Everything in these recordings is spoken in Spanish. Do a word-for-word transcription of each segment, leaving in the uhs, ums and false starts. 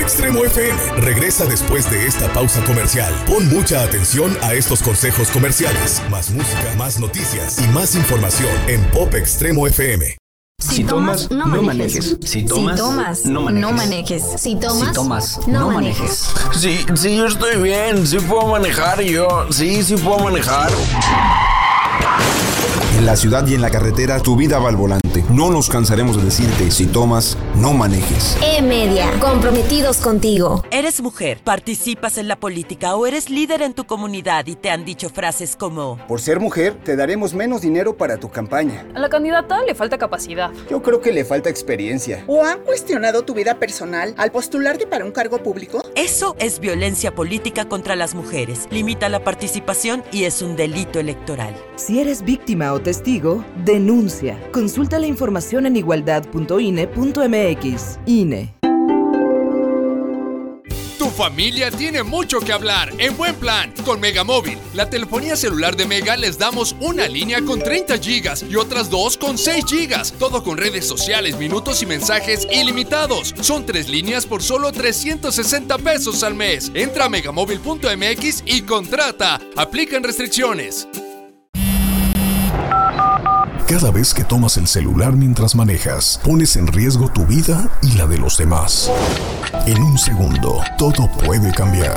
Extremo F M regresa después de esta pausa comercial. Pon mucha atención a estos consejos comerciales. Más música, más noticias y más información en Pop Extremo F M. Si, si tomas, tomas, no manejes. Si tomas, si tomas no manejes. No manejes. Si tomas, si tomas no, no manejes. Sí, sí, yo estoy bien. Sí puedo manejar yo. Sí, sí puedo manejar. En la ciudad y en la carretera, tu vida va al volante. No nos cansaremos de decirte, si tomas, no manejes. E-Media, comprometidos contigo. Eres mujer, participas en la política o eres líder en tu comunidad y te han dicho frases como: por ser mujer, te daremos menos dinero para tu campaña. A la candidata le falta capacidad. Yo creo que le falta experiencia. ¿O han cuestionado tu vida personal al postularte para un cargo público? Eso es violencia política contra las mujeres. Limita la participación y es un delito electoral. Si eres víctima o testigo, denuncia. Consulta la información en igualdad punto i n e punto m x. I N E. Tu familia tiene mucho que hablar en buen plan con Megamóvil. La telefonía celular de Mega les damos una línea con treinta gigas y otras dos con seis gigas. Todo con redes sociales, minutos y mensajes ilimitados. Son tres líneas por solo trescientos sesenta pesos al mes. Entra a megamóvil punto m x y contrata. Aplican restricciones. Cada vez que tomas el celular mientras manejas, pones en riesgo tu vida y la de los demás. En un segundo, todo puede cambiar.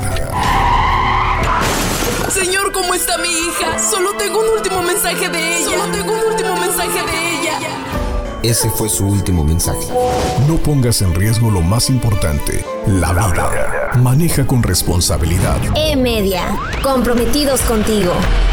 Señor, ¿cómo está mi hija? Solo tengo un último mensaje de ella. Solo tengo un último mensaje de ella. Ese fue su último mensaje. No pongas en riesgo lo más importante, la vida. Maneja con responsabilidad. E-Media, comprometidos contigo.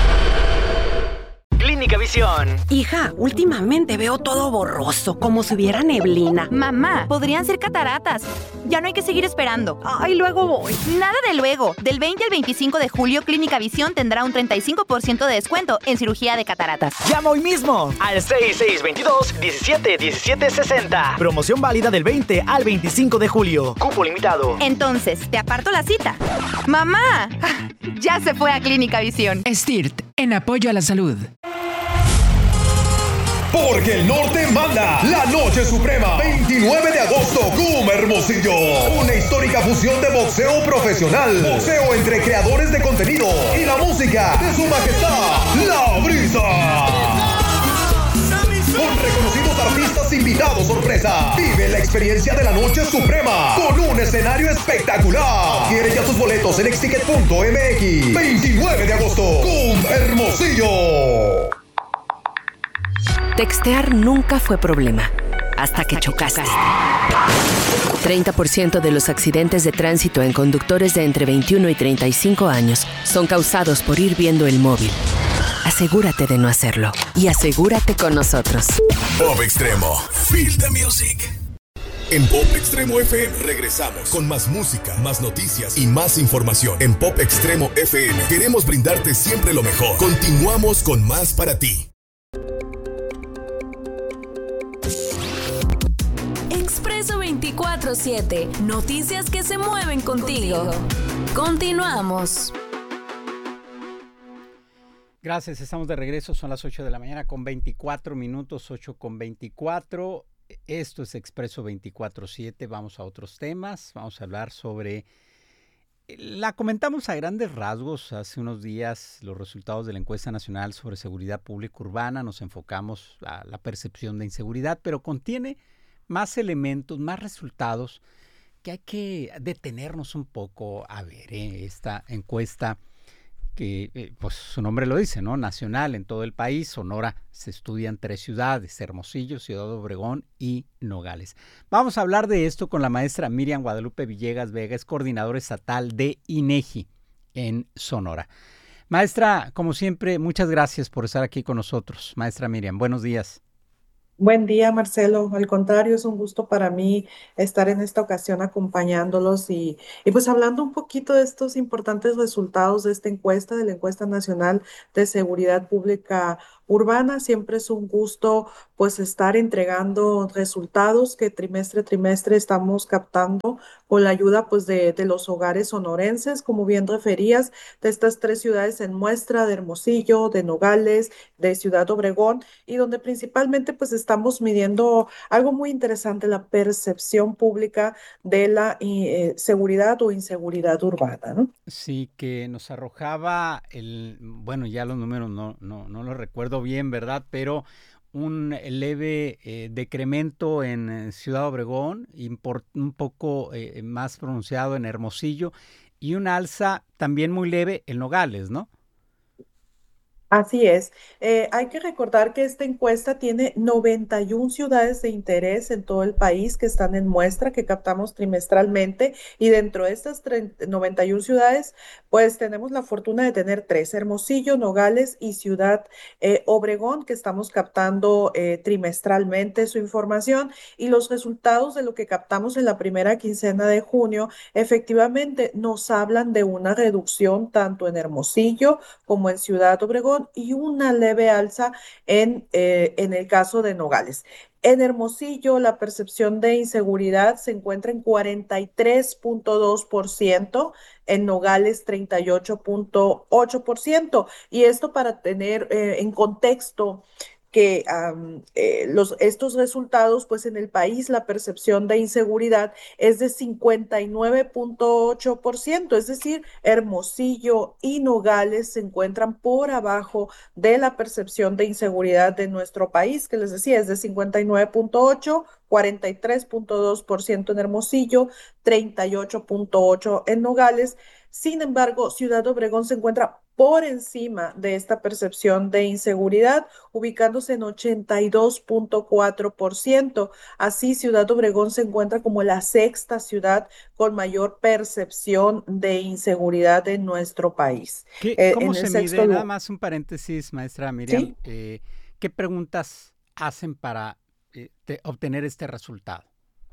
Clínica Visión. Hija, últimamente veo todo borroso, como si hubiera neblina. Mamá, podrían ser cataratas. Ya no hay que seguir esperando. Ay, luego voy. Nada de luego. Del veinte al veinticinco de julio, Clínica Visión tendrá un treinta y cinco por ciento de descuento en cirugía de cataratas. ¡Llama hoy mismo! Al seis seis dos dos, diecisiete diecisiete sesenta. Promoción válida del veinte al veinticinco de julio. Cupo limitado. Entonces, te aparto la cita. ¡Mamá! Ya se fue a Clínica Visión. S T I R T, en apoyo a la salud. Porque el norte manda. La noche suprema. veintinueve de agosto. C U M Hermosillo. Una histórica fusión de boxeo profesional. Boxeo entre creadores de contenido. Y la música de su majestad, La Brisa. Con reconocidos artistas invitados sorpresa. Vive la experiencia de la noche suprema. Con un escenario espectacular. Adquiere ya tus boletos en exticket punto m x. veintinueve de agosto. C U M Hermosillo. Textear nunca fue problema, hasta que chocaste. treinta por ciento de los accidentes de tránsito en conductores de entre veintiuno y treinta y cinco años son causados por ir viendo el móvil. Asegúrate de no hacerlo y asegúrate con nosotros. Pop Extremo, feel the music. En Pop Extremo F M regresamos con más música, más noticias y más información. En Pop Extremo F M queremos brindarte siempre lo mejor. Continuamos con más para ti. Expreso veinticuatro siete. Noticias que se mueven contigo. contigo. Continuamos. Gracias, estamos de regreso. Son las ocho de la mañana con veinticuatro minutos, ocho con veinticuatro. Esto es Expreso veinticuatro siete. Vamos a otros temas. Vamos a hablar sobre... La comentamos a grandes rasgos hace unos días, los resultados de la encuesta nacional sobre seguridad pública urbana. Nos enfocamos a la percepción de inseguridad, pero contiene más elementos, más resultados que hay que detenernos un poco a ver. ¿eh? Esta encuesta que, eh, pues su nombre lo dice, ¿no? Nacional en todo el país. Sonora se estudian tres ciudades, Hermosillo, Ciudad Obregón y Nogales. Vamos a hablar de esto con la maestra Miriam Guadalupe Villegas Vega, es coordinadora estatal de INEGI en Sonora. Maestra, como siempre, muchas gracias por estar aquí con nosotros. Maestra Miriam, buenos días. Buen día, Marcelo. Al contrario, es un gusto para mí estar en esta ocasión acompañándolos y, y pues hablando un poquito de estos importantes resultados de esta encuesta, de la encuesta nacional de seguridad pública urbana. Siempre es un gusto pues estar entregando resultados que trimestre a trimestre estamos captando con la ayuda pues de, de los hogares sonorenses, como bien referías, de estas tres ciudades en muestra, de Hermosillo, de Nogales, de Ciudad Obregón, y donde principalmente pues estamos midiendo algo muy interesante, la percepción pública de la eh, seguridad o inseguridad urbana, ¿no? Sí, que nos arrojaba el, bueno, ya los números no, no, no los recuerdo bien, ¿verdad? Pero un leve eh, decremento en eh, Ciudad Obregón, import, un poco eh, más pronunciado en Hermosillo, y un alza también muy leve en Nogales, ¿no? Así es. Eh, hay que recordar que esta encuesta tiene noventa y una ciudades de interés en todo el país que están en muestra, que captamos trimestralmente, y dentro de estas noventa y una ciudades, pues tenemos la fortuna de tener tres: Hermosillo, Nogales y Ciudad eh, Obregón, que estamos captando eh, trimestralmente su información, y los resultados de lo que captamos en la primera quincena de junio efectivamente nos hablan de una reducción tanto en Hermosillo como en Ciudad Obregón, y una leve alza en, eh, en el caso de Nogales. En Hermosillo, la percepción de inseguridad se encuentra en cuarenta y tres punto dos por ciento, en Nogales treinta y ocho punto ocho por ciento. Y esto para tener eh, en contexto que um, eh, los, estos resultados, pues en el país la percepción de inseguridad es de cincuenta y nueve punto ocho por ciento, es decir, Hermosillo y Nogales se encuentran por abajo de la percepción de inseguridad de nuestro país, que les decía es de cincuenta y nueve punto ocho, cuarenta y tres punto dos por ciento en Hermosillo, treinta y ocho punto ocho por ciento en Nogales. Sin embargo, Ciudad Obregón se encuentra por encima de esta percepción de inseguridad, ubicándose en ochenta y dos punto cuatro por ciento. Así, Ciudad Obregón se encuentra como la sexta ciudad con mayor percepción de inseguridad en nuestro país. ¿Qué, eh, ¿Cómo en se el mide? Nada más un paréntesis, maestra Miriam. ¿Sí? Eh, ¿Qué preguntas hacen para eh, te, obtener este resultado?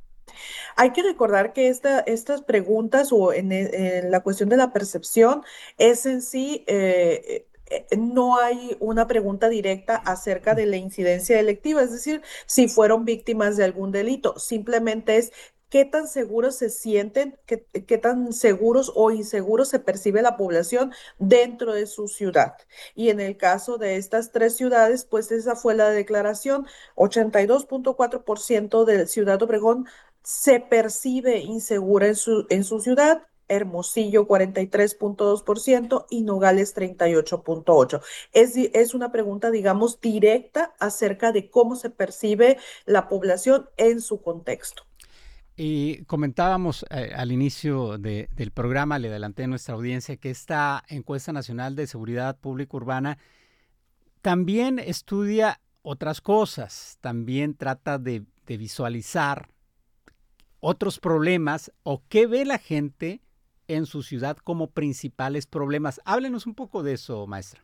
Hay que recordar que esta, estas preguntas o en, en la cuestión de la percepción es en sí, eh, eh, no hay una pregunta directa acerca de la incidencia delictiva, es decir, si fueron víctimas de algún delito, simplemente es qué tan seguros se sienten, qué, qué tan seguros o inseguros se percibe la población dentro de su ciudad. Y en el caso de estas tres ciudades, pues esa fue la declaración, ochenta y dos punto cuatro por ciento de Ciudad Obregón se percibe insegura en su, en su ciudad, Hermosillo cuarenta y tres punto dos por ciento y Nogales treinta y ocho punto ocho por ciento. Es, es una pregunta, digamos, directa acerca de cómo se percibe la población en su contexto. Y comentábamos eh, al inicio de, del programa, le adelanté a nuestra audiencia, que esta encuesta nacional de seguridad pública urbana también estudia otras cosas, también trata de, de visualizar otros problemas o qué ve la gente en su ciudad como principales problemas. Háblenos un poco de eso, maestra.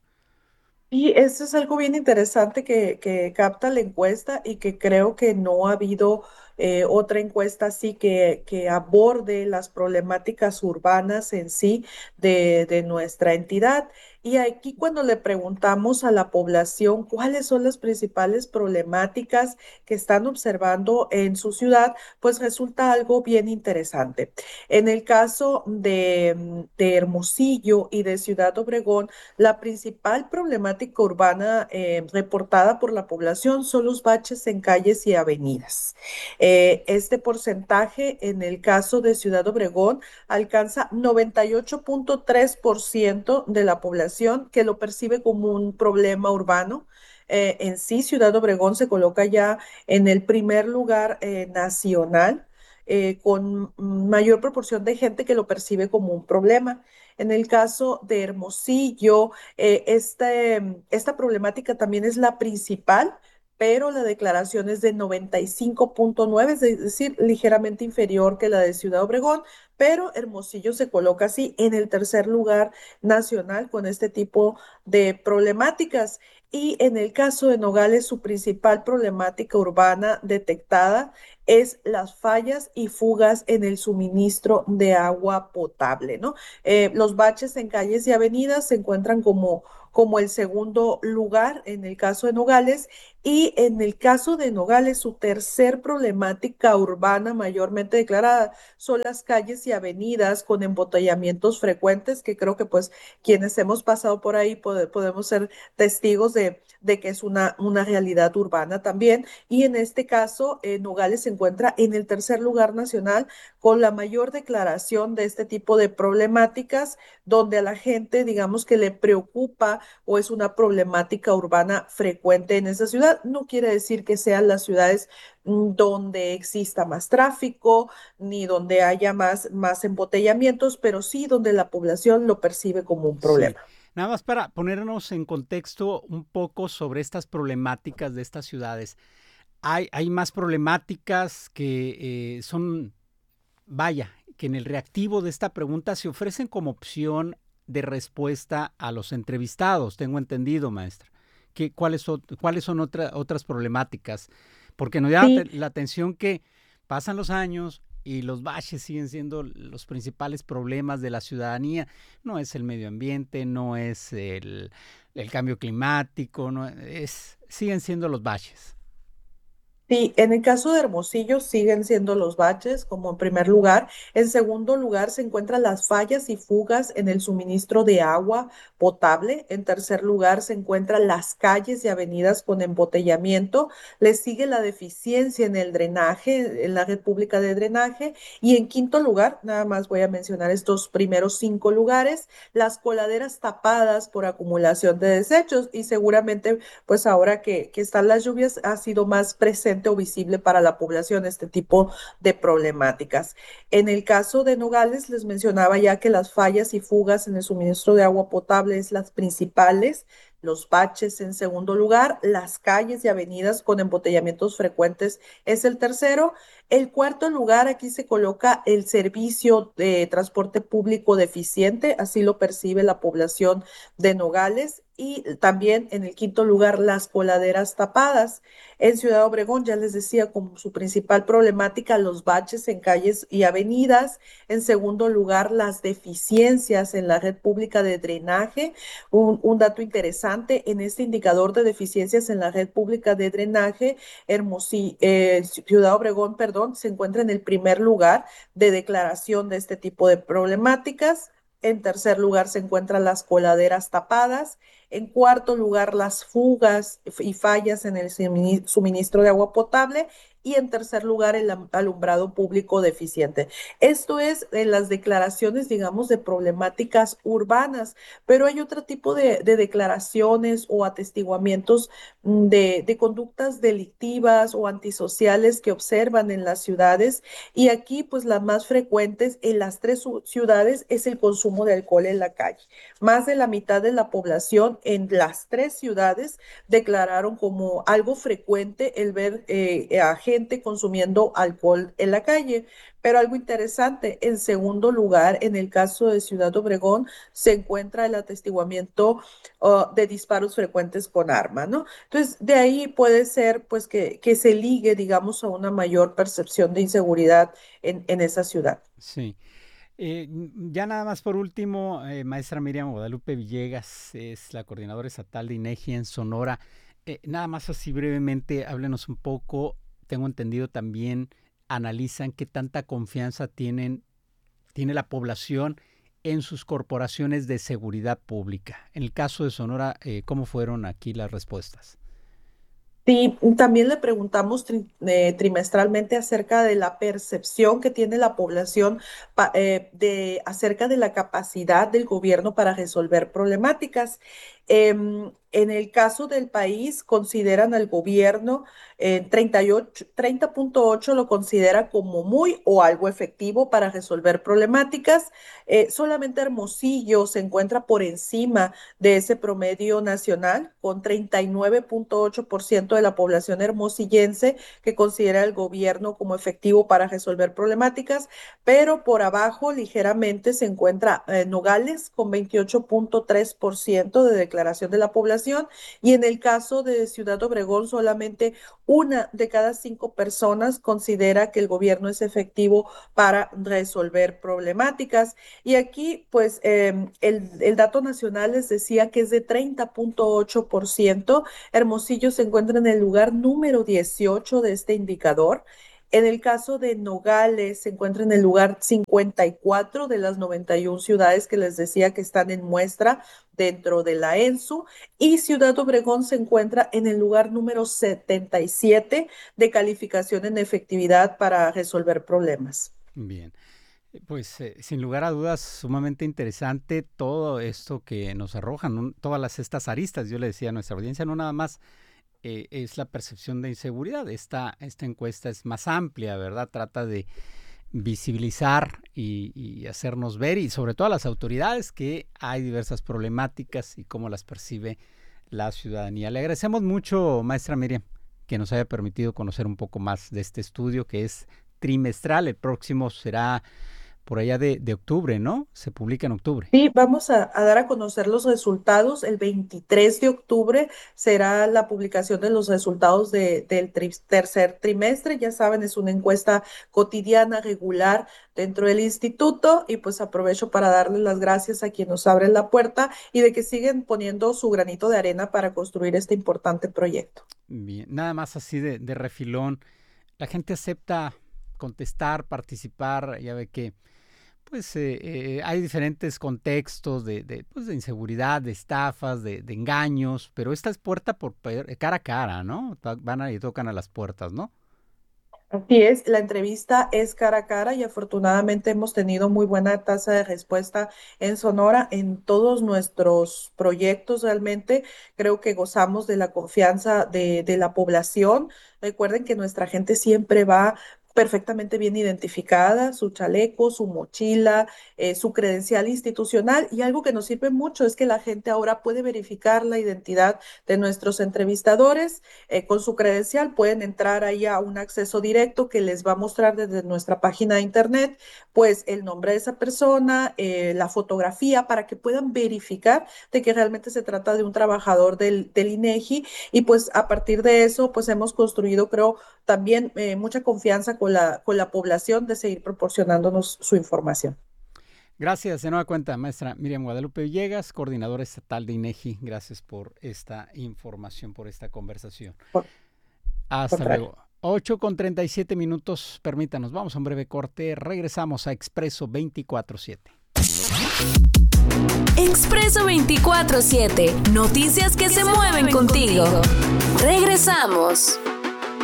Y eso es algo bien interesante que, que capta la encuesta y que creo que no ha habido eh, otra encuesta así que, que aborde las problemáticas urbanas en sí de, de nuestra entidad. Y aquí cuando le preguntamos a la población cuáles son las principales problemáticas que están observando en su ciudad, pues resulta algo bien interesante. En el caso de, de Hermosillo y de Ciudad Obregón, la principal problemática urbana eh, reportada por la población son los baches en calles y avenidas. Eh, este porcentaje en el caso de Ciudad Obregón alcanza noventa y ocho punto tres por ciento de la población que lo percibe como un problema urbano. Eh, en sí, Ciudad Obregón se coloca ya en el primer lugar eh, nacional, eh, con mayor proporción de gente que lo percibe como un problema. En el caso de Hermosillo, eh, este, esta problemática también es la principal, pero la declaración es de noventa y cinco punto nueve, es decir, ligeramente inferior que la de Ciudad Obregón, pero Hermosillo se coloca así en el tercer lugar nacional con este tipo de problemáticas. Y en el caso de Nogales, su principal problemática urbana detectada es las fallas y fugas en el suministro de agua potable, ¿no? Eh, los baches en calles y avenidas se encuentran como como el segundo lugar en el caso de Nogales. Y en el caso de Nogales, su tercer problemática urbana mayormente declarada son las calles y avenidas con embotellamientos frecuentes, que creo que pues quienes hemos pasado por ahí pode, podemos ser testigos de, de que es una, una realidad urbana también. Y en este caso, eh, Nogales se encuentra en el tercer lugar nacional con la mayor declaración de este tipo de problemáticas, donde a la gente, digamos que le preocupa o es una problemática urbana frecuente en esa ciudad. No quiere decir que sean las ciudades donde exista más tráfico, ni donde haya más, más embotellamientos, pero sí donde la población lo percibe como un problema. Sí. Nada más para ponernos en contexto un poco sobre estas problemáticas de estas ciudades. Hay, hay más problemáticas que eh, son, vaya, que en el reactivo de esta pregunta se ofrecen como opción de respuesta a los entrevistados, tengo entendido, maestra. ¿Qué, cuáles, son, ¿Cuáles son otra, otras problemáticas? Porque nos llama sí. la atención que pasan los años y los baches siguen siendo los principales problemas de la ciudadanía. No es el medio ambiente, no es el, el cambio climático, no es, siguen siendo los baches. Sí, en el caso de Hermosillo siguen siendo los baches como en primer lugar. En segundo lugar se encuentran las fallas y fugas en el suministro de agua potable. En tercer lugar se encuentran las calles y avenidas con embotellamiento. Le sigue la deficiencia en el drenaje, en la red pública de drenaje. Y en quinto lugar, nada más voy a mencionar estos primeros cinco lugares, las coladeras tapadas por acumulación de desechos. Y seguramente, pues ahora que, que están las lluvias, ha sido más presente o visible para la población este tipo de problemáticas. En el caso de Nogales, les mencionaba ya que las fallas y fugas en el suministro de agua potable es las principales, los baches en segundo lugar, las calles y avenidas con embotellamientos frecuentes es el tercero. El cuarto lugar, aquí se coloca el servicio de transporte público deficiente, así lo percibe la población de Nogales. Y también en el quinto lugar, las coladeras tapadas. En Ciudad Obregón, ya les decía, como su principal problemática, los baches en calles y avenidas. En segundo lugar, las deficiencias en la red pública de drenaje. Un, un dato interesante, en este indicador de deficiencias en la red pública de drenaje, Hermosillo, eh, Ciudad Obregón, perdón, se encuentra en el primer lugar de declaración de este tipo de problemáticas. En tercer lugar se encuentran las coladeras tapadas. En cuarto lugar, las fugas y fallas en el suministro de agua potable. Y en tercer lugar, el alumbrado público deficiente. Esto es en las declaraciones, digamos, de problemáticas urbanas, pero hay otro tipo de, de declaraciones o atestiguamientos de, de conductas delictivas o antisociales que observan en las ciudades. Y aquí, pues, las más frecuentes en las tres ciudades es el consumo de alcohol en la calle. Más de la mitad de la población en las tres ciudades declararon como algo frecuente el ver eh, a gente consumiendo alcohol en la calle. Pero algo interesante, en segundo lugar, en el caso de Ciudad Obregón, se encuentra el atestiguamiento uh, de disparos frecuentes con arma, ¿no? Entonces, de ahí puede ser, pues, que, que se ligue, digamos, a una mayor percepción de inseguridad en, en esa ciudad. Sí. Eh, ya nada más por último, eh, maestra Miriam Guadalupe Villegas es la coordinadora estatal de INEGI en Sonora. Eh, nada más así brevemente, háblenos un poco. Tengo entendido también analizan qué tanta confianza tienen, tiene la población en sus corporaciones de seguridad pública. En el caso de Sonora, eh, ¿cómo fueron aquí las respuestas? Sí, también le preguntamos tri, eh, trimestralmente acerca de la percepción que tiene la población pa, eh, de, acerca de la capacidad del gobierno para resolver problemáticas. Eh, en el caso del país, consideran al gobierno, eh, treinta punto ocho lo considera como muy o algo efectivo para resolver problemáticas. Eh, solamente Hermosillo se encuentra por encima de ese promedio nacional, con treinta y nueve punto ocho por ciento de la población hermosillense que considera al gobierno como efectivo para resolver problemáticas, pero por abajo ligeramente se encuentra eh, Nogales con veintiocho punto tres por ciento de declaración declaración de la población, y en el caso de Ciudad Obregón solamente una de cada cinco personas considera que el gobierno es efectivo para resolver problemáticas. Y aquí, pues, eh, el, el dato nacional les decía que es de treinta punto ocho por ciento. Hermosillo se encuentra en el lugar número dieciocho de este indicador. En el caso de Nogales se encuentra en el lugar cincuenta y cuatro de las noventa y una ciudades que les decía que están en muestra dentro de la ENSU, y Ciudad Obregón se encuentra en el lugar número setenta y siete de calificación en efectividad para resolver problemas. Bien. Pues eh, sin lugar a dudas, sumamente interesante todo esto que nos arrojan, ¿no? Todas las, estas aristas. Yo le decía a nuestra audiencia, no nada más eh, es la percepción de inseguridad. Esta, esta encuesta es más amplia, ¿verdad? Trata de visibilizar y, y hacernos ver, y sobre todo a las autoridades, que hay diversas problemáticas y cómo las percibe la ciudadanía. Le agradecemos mucho, maestra Miriam, que nos haya permitido conocer un poco más de este estudio, que es trimestral. El próximo será por allá de, de octubre, ¿no? Se publica en octubre. Sí, vamos a, a dar a conocer los resultados. El veintitrés de octubre será la publicación de los resultados de, del tri, tercer trimestre. Ya saben, es una encuesta cotidiana, regular dentro del instituto, y pues aprovecho para darles las gracias a quienes nos abren la puerta y de que siguen poniendo su granito de arena para construir este importante proyecto. Bien, nada más así de, de refilón. La gente acepta contestar, participar. Ya ve que pues eh, eh, hay diferentes contextos de, de, pues, de inseguridad, de estafas, de, de engaños, pero esta es puerta por cara a cara, ¿no? Van a y tocan a las puertas, ¿no? Así es, la entrevista es cara a cara y afortunadamente hemos tenido muy buena tasa de respuesta en Sonora en todos nuestros proyectos. Realmente creo que gozamos de la confianza de, de la población. Recuerden que nuestra gente siempre va perfectamente bien identificada, su chaleco, su mochila, eh, su credencial institucional, y algo que nos sirve mucho es que la gente ahora puede verificar la identidad de nuestros entrevistadores. Eh, con su credencial pueden entrar ahí a un acceso directo que les va a mostrar desde nuestra página de internet, pues el nombre de esa persona, eh, la fotografía, para que puedan verificar de que realmente se trata de un trabajador del, del INEGI, y pues a partir de eso pues hemos construido, creo, también eh, mucha confianza con la, con la población de seguir proporcionándonos su información. Gracias, de nueva cuenta, maestra Miriam Guadalupe Villegas, coordinadora estatal de INEGI. Gracias por esta información, por esta conversación. Por, Hasta por luego. ocho con treinta y siete minutos, permítanos, vamos a un breve corte, regresamos a Expreso veinticuatro siete. Expreso veinticuatro siete, noticias que se mueven contigo. Regresamos.